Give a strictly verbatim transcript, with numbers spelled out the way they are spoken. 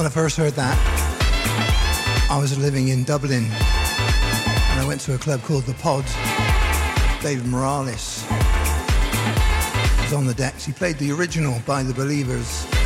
When I first heard that, I was living in Dublin and I went to a club called The Pod. David Morales was on the decks. He played the original By the Believers.